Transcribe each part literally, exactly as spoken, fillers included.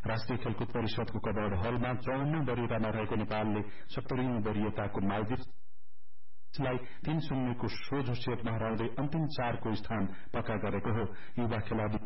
राष्ट्रिय खेलकुद परिषदको कबर्ड हलमा चौवन्न वरियतामा रहेको नेपालले सत्तरीौं वरियताको मालदिप्सलाई तीन शून्यको सोझो सेटमा हराउँदै अन्तिम चारको स्थान पक्का गरेको हो। युवा खेलाड़ी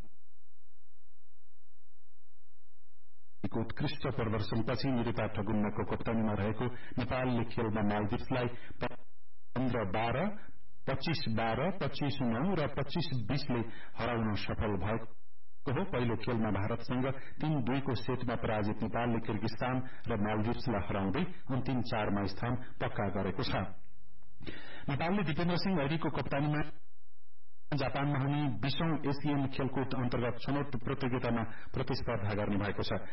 उत्कृष्ट प्रदर्शनपछि निरुपा ठगुन्नाको कप्तानीमा रहेको नेपालले खेलमा मालदिप्सलाई पन्ध्र बाह्र पच्चीस बाह्र पच्चीस नौ र पच्चीस बीसले हराउन सफल भएको हो। पहिलो खेलमा भारतसँग तीन दुईको सेटमा पराजित नेपालले किर्गिस्तान र मालदिप्सलाई हराउँदै अन्तिम चारमा स्थान पक्का गरेको छ। नेपालले दिपेन्द्र सिंह ऐरीको कप्तानीमा जापानमा हुने बीसौं एसियन खेलकुद अन्तर्गत छनौट प्रतियोगितामा प्रतिस्पर्धा गर्ने भएको छ।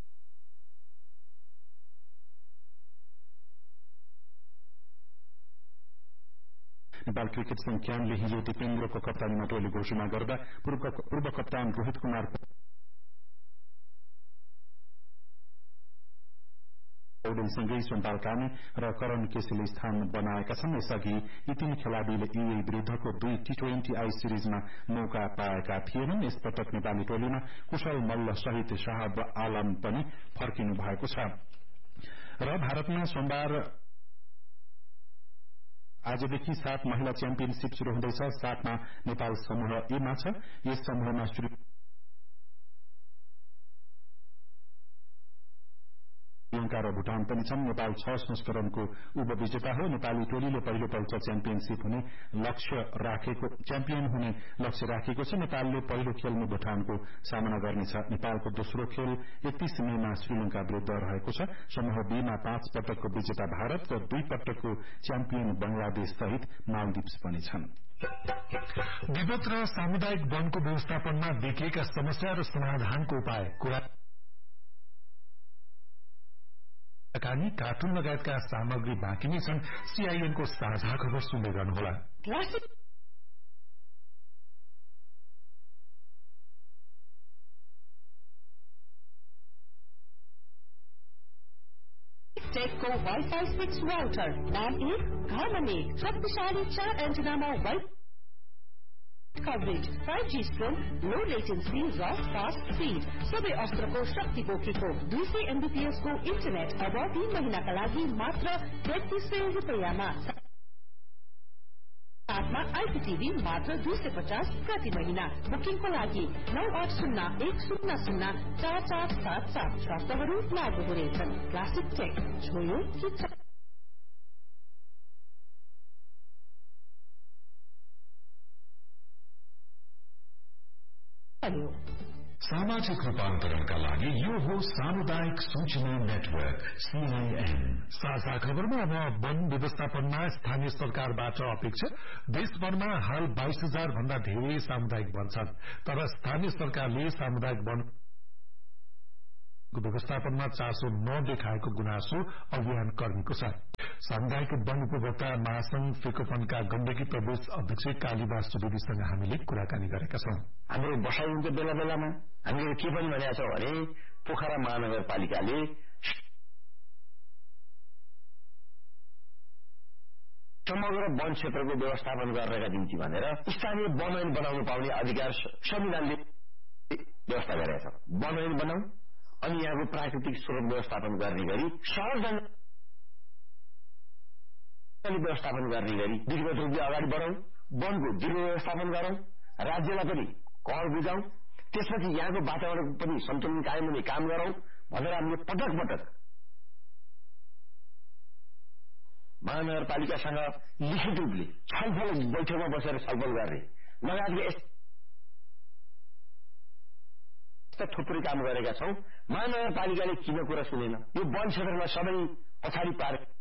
नेपाल क्रिकेट संघ क्यानले हिजो दिपेन्द्रको कप्तानीमा टोली घोषणा गर्दा पूर्व कप्तान रोहित कुमार पौडेलसँगै सोमपाल कामी र करण केसीले स्थान बनाएका छन्। यसअघि यी तीन खेलाड़ीले युए विरूद्धको दुई टी ट्वेन्टी आई सिरिजमा मौका पाएका थिएनन्। यसपटक नेपाली टोलीमा कुशल मल्ल सहित शाहब आलम पनि फर्किनु भएको छ। र भारतमा सोमबार आजदेखि सात महिला च्याम्पियनशीप शुरू हुँदैछ। सातमा नेपाल समूह ए मा छ। यस समूहमा श्रीलंका र भूटान पनि छन्। नेपाल छ संस्करणको उपविजेता हो। नेपाली टोलीले पहिलो पल्ट च्याम्पियनशीप हुने लक्ष्य राखेको च्याम्पियन हुने लक्ष्य राखेको छ। नेपालले पहिलो खेलमा भूटानको सामना गर्नेछ। नेपालको दोस्रो खेल एकतीस मेमा श्रीलंका विरूद्ध रहेको छ। समूह बी मा पाँच पटकको विजेता भारत र दुई पटकको च्याम्पियन बंगलादेश सहित मालदिप्स पनि छन्। विपद र सामुदायिक वनको व्यवस्थापनमा देखिएका समस्या र समाधानको उपाय कार्टुन लगायतका सामग्री बाँकी नै छन्। सीआईएनको साझा खबर सुन्दै गर्नुहोला। टेकको वाइफाई सिक्स राउटर नाम एक घरमा एक शक्तिशाली चार एन्टिनामा वाइफ कभरेज फाइभ जी स्ट्रोम लो लेटेन्सी र फास्ट स्पीड सबै अस्त्रको शक्ति बोकेको दुई सय एमबीपीएस को इन्टरनेट अब तीन महिनाका लागि मात्र तेत्तीस सय रुपियाँमा। साथमा आइपीटीभी मात्र दुई सय पचास प्रति महिना। बुकिङको लागि नौ आठ शून्य एक शून्य शून्य चार चार सात सात शर्तहरू लागू हुनेछन्। क्लासिक टेक छोयो कि सामाजिक रूपान्तरणका लागि यो हो सामुदायिक सूचना नेटवर्क सीआईएन। साझा खबरमा अब वन व्यवस्थापनमा स्थानीय सरकारबाट अपेक्षा। देशभरमा हाल बाइस हजार भन्दा धेरै सामुदायिक वन छन्। तर स्थानीय सरकारले सामुदायिक वन व्यवस्थापनमा चासो नदेखाएको गुनासो अभियान कर्मीको छ। सामुदायिक वन उपभोक्ता महासंघ फेकोफनका गण्डकी प्रदेश अध्यक्ष कालीदास सुवेदीसँग हामीले कुराकानी गरेका छौं। हाम्रो बसाइ हुन्छ बेला बेलामा हामीले के पनि भनेका छौं भने पोखरा महानगरपालिकाले समग्र वन क्षेत्रको व्यवस्थापन गर्नका निम्ति भनेर स्थानीय वन ऐन बनाउन पाउने अधिकार संविधानले व्यवस्था गरेका छ। वन ऐन बनाऊ अनि यहाँको प्राकृतिक स्रोत व्यवस्थापन गर्ने गरी सहज ढंगले व्यवस्थापन गर्ने गरी विधिवत रूपले अगाडि बढाउँ। वनको दृढ व्यवस्थापन गरौं। राज्यलाई पनि कर बुझाउँ। त्यसपछि यहाँको वातावरण पनि सन्तुलन कायम हुने काम गरौं भनेर हामीले पटक पटक महानगरपालिकासँग लिखित रूपले छलफल बैठकमा बसेर छलफल गर्ने लगायतका यस्ता थुप्रै काम गरेका छौं। महानगरपालिकाले किन कुरा सुनेन? यो वन क्षेत्रमा सबै पछाडि पारे